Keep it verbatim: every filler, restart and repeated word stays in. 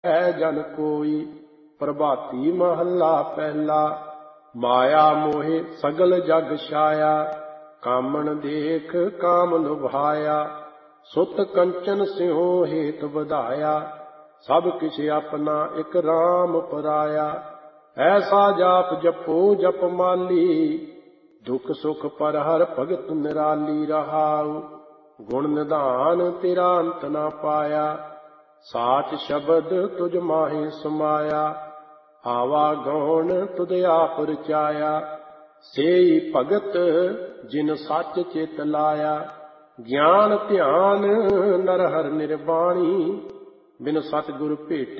ਹੈ ਜਨ ਕੋਈ। ਪ੍ਰਭਾਤੀ ਮਹੱਲਾ ਪਹਿਲਾ। ਮਾਇਆ ਮੋਹਿ ਸਗਲ ਜਗ ਛਾਇਆ, ਕਾਮਣ ਦੇਖ ਕਾਮ ਲੁਭਾਇਆ। ਸੁਤ ਕੰਚਨ ਸਿਉ ਹੇਤ ਵਧਾਇਆ, ਸਭ ਕਿਛ ਆਪਣਾ ਇਕ ਰਾਮ ਪਰਾਇਆ। ਐਸਾ ਜਾਪ ਜਪੋ ਜਪ ਮਾਲੀ, ਦੁਖ ਸੁਖ ਪਰ ਹਰ ਭਗਤ ਨਿਰਾਲੀ। ਰਹਾਉ ਗੁਣ ਨਿਧਾਨ ਤੇਰਾ ਅੰਤ ਨਾ ਪਾਇਆ, ਸਾਚ ਸ਼ਬਦ ਤੁਝ ਮਾਹੇ ਸਮਾਇਆ। ਆਵਾ ਗੌਣ ਤੁਧ ਆਪ ਰਚਾਇਆ, ਸੇਈ ਭਗਤ ਜਿਨ ਸੱਚ ਚਿਤ ਲਾਇਆ। ਗਿਆਨ ਧਿਆਨ ਨਰ ਹਰਿ ਨਿਰਵਾਣੀ, ਬਿਨ ਸਤਿਗੁਰ ਭੇਟੇ